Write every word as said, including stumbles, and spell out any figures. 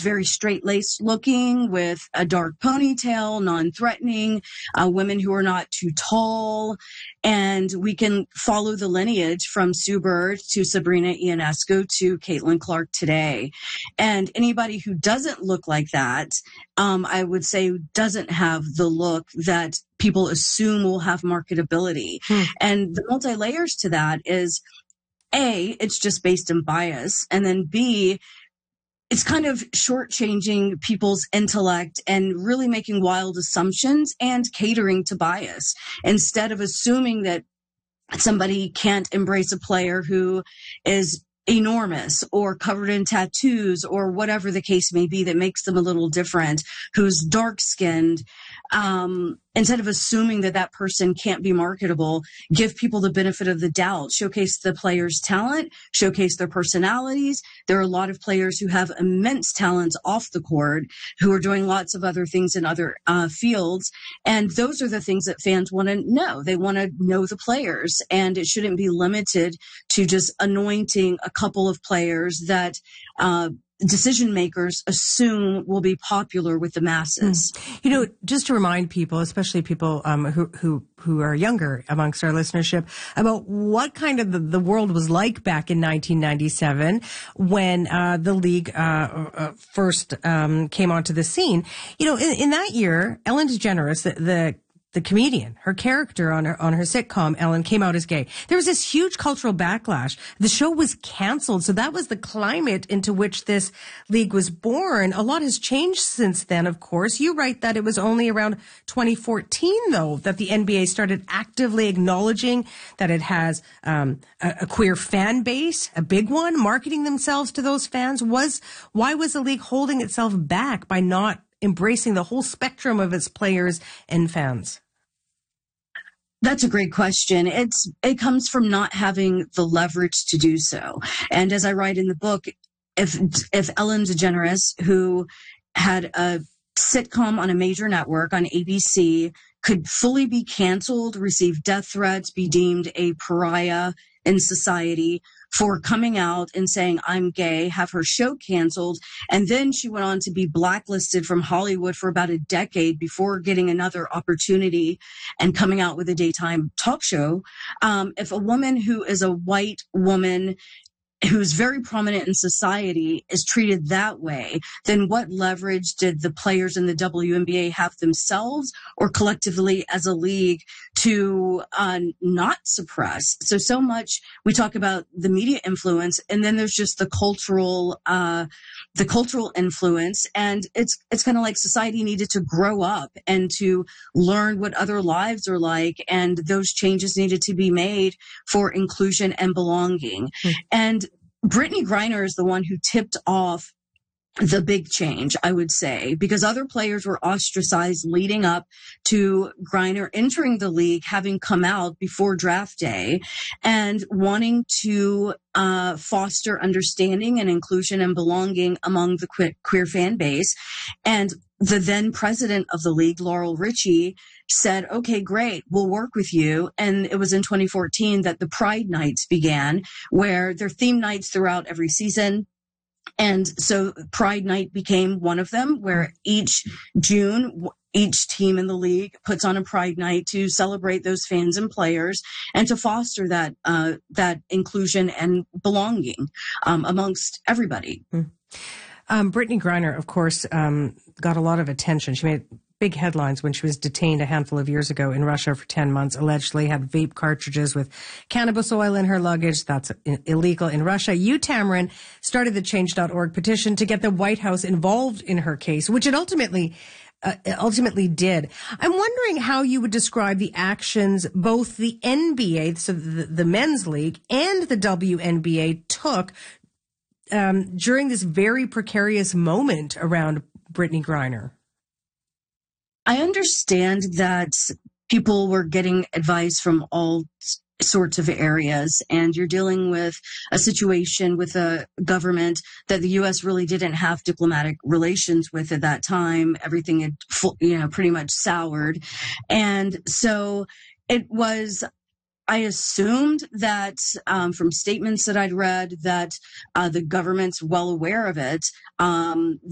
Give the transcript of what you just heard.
very straight-laced looking with a dark ponytail, non-threatening, uh, women who are not too tall. And we can follow the lineage from Sue Bird to Sabrina Ionescu to Caitlin Clark today. And anybody who doesn't look like that, um, I would say doesn't have the look that people assume will have marketability. Hmm. And the multi-layers to that is, A, it's just based in bias. And then B, it's kind of shortchanging people's intellect and really making wild assumptions and catering to bias instead of assuming that somebody can't embrace a player who is enormous or covered in tattoos or whatever the case may be that makes them a little different, who's dark skinned. Um, instead of assuming that that person can't be marketable, give people the benefit of the doubt, showcase the player's talent, showcase their personalities. There are a lot of players who have immense talents off the court, who are doing lots of other things in other uh, fields. And those are the things that fans want to know. They want to know the players, and it shouldn't be limited to just anointing a couple of players that, uh, decision makers assume will be popular with the masses. You know, just to remind people, especially people um, who who who are younger amongst our listenership, about what kind of the, the world was like back in nineteen ninety-seven when uh, the league uh, uh, first um, came onto the scene. You know, in, in that year, Ellen DeGeneres, the, the the comedian, her character on her, on her sitcom, Ellen, came out as gay. There was this huge cultural backlash. The show was canceled. So that was the climate into which this league was born. A lot has changed since then, of course. You write that it was only around twenty fourteen, though, that the N B A started actively acknowledging that it has um, a, a queer fan base, a big one, marketing themselves to those fans. Was, why was the league holding itself back by not embracing the whole spectrum of its players and fans? That's a great question. It's, it comes from not having the leverage to do so. And as I write in the book, if, if Ellen DeGeneres, who had a sitcom on a major network on A B C, could fully be canceled, receive death threats, be deemed a pariah in society for coming out and saying, I'm gay, have her show canceled. And then she went on to be blacklisted from Hollywood for about a decade before getting another opportunity and coming out with a daytime talk show. Um, if a woman who is a white woman who's very prominent in society is treated that way, then what leverage did the players in the W N B A have themselves or collectively as a league to uh, not suppress? So, so much we talk about the media influence, and then there's just the cultural, uh, the cultural influence. And it's, it's kind of like society needed to grow up and to learn what other lives are like. And those changes needed to be made for inclusion and belonging. Mm. And Brittney Griner is the one who tipped off the big change, I would say, because other players were ostracized leading up to Griner entering the league, having come out before draft day and wanting to uh foster understanding and inclusion and belonging among the que- queer fan base. And the then president of the league, Laurel Richie, said, okay, great, we'll work with you. And it was in twenty fourteen that the Pride Nights began, where there are theme nights throughout every season. And so Pride Night became one of them, where each June, each team in the league puts on a Pride Night to celebrate those fans and players and to foster that, uh, that inclusion and belonging, um, amongst everybody. Mm. Um, Brittney Griner, of course, um, got a lot of attention. She made big headlines when she was detained a handful of years ago in Russia for ten months, allegedly had vape cartridges with cannabis oil in her luggage. That's illegal in Russia. You, Tamron, started the change dot org petition to get the White House involved in her case, which it ultimately Uh, ultimately did. I'm wondering how you would describe the actions both the N B A, so the, the men's league, and the W N B A took um, during this very precarious moment around Brittney Griner. I understand that people were getting advice from all sorts of areas, and you're dealing with a situation with a government that the U S really didn't have diplomatic relations with at that time. Everything had, you know, pretty much soured. And so it was, I assumed that um, from statements that I'd read that uh, the government's well aware of it. Um,